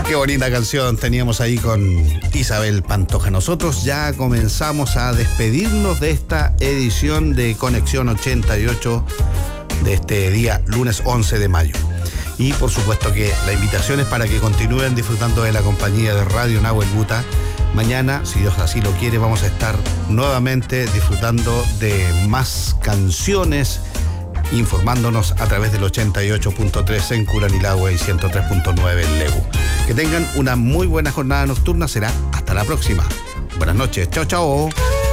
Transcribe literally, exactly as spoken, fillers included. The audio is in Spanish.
Qué bonita canción teníamos ahí con Isabel Pantoja. Nosotros ya comenzamos a despedirnos de esta edición de Conexión ochenta y ocho de este día lunes once de mayo. Y por supuesto que la invitación es para que continúen disfrutando de la compañía de Radio Nahuel Buta. Mañana, si Dios así lo quiere, vamos a estar nuevamente disfrutando de más canciones, informándonos a través del ochenta y ocho punto tres en Curanilahue y ciento tres punto nueve en Lebu. Que tengan una muy buena jornada nocturna. Será hasta la próxima. Buenas noches. Chao, chao.